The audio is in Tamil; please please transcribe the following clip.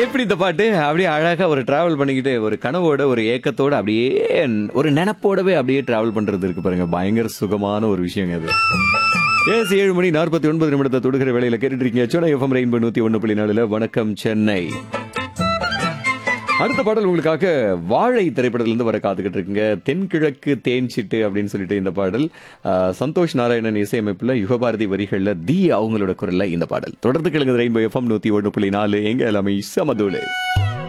எப்படி இந்த பாட்டு அப்படியே அழகா ஒரு டிராவல் பண்ணிக்கிட்டு ஒரு கனவோட ஒரு ஏக்கத்தோட அப்படியே ஒரு நினைப்போடவே அப்படியே டிராவல் பண்றது இருக்கு பாருங்க, பயங்கர சுகமான ஒரு விஷயங்க அது. 7 மணி 49 நிமிடத்தை தொடுகிற வேலையில கேட்டுட்டு இருக்கீங்க சோனா எஃப்எம் ரெயின்போ 101.4 வணக்கம் சென்னை. அடுத்த பாடல் உங்களுக்காக வாழை திரைப்படத்திலிருந்து வர காத்துக்கிட்டு இருக்குங்க. தென்கிழக்கு தேன் சிட்டு அப்படின்னு சொல்லிட்டு இந்த பாடல் சந்தோஷ் நாராயணன் இசையமைப்புல யுகபாரதி வரிகள்ல தி அவங்களோட குரல்ல இந்த பாடல் தொடர்ந்து கேளுங்க. ரெயின்போ எஃப்எம் 101.4 எங்க எல்லாமே சமதூளு.